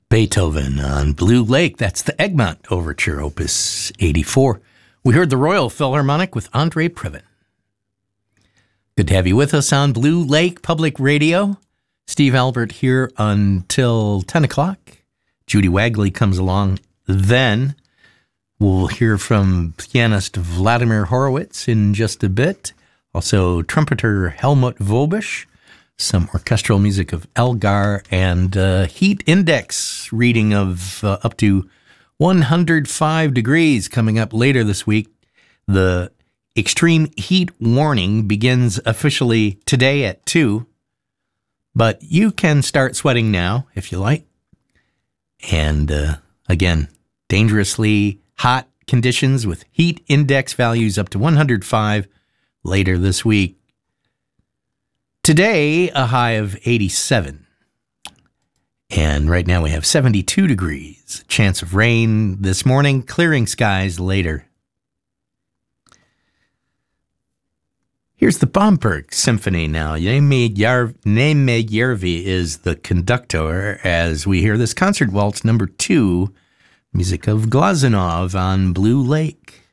Beethoven on Blue Lake. That's the Egmont Overture, Opus 84. We heard the Royal Philharmonic with Andre Previn. Good to have you with us on Blue Lake Public Radio. Steve Albert here until 10 o'clock. Judy Wagley comes along then. We'll hear from pianist Vladimir Horowitz in just a bit. Also, trumpeter Helmut Vobisch. Some orchestral music of Elgar and heat index reading of up to 105 degrees coming up later this week. The extreme heat warning begins officially today at 2, but you can start sweating now if you like. And again, dangerously hot conditions with heat index values up to 105 later this week. Today, a high of 87. And right now we have 72 degrees. Chance of rain this morning, clearing skies later. Here's the Bamberg Symphony now. Németh Järvi is the conductor as we hear this concert waltz number 2, music of Glazunov on Blue Lake.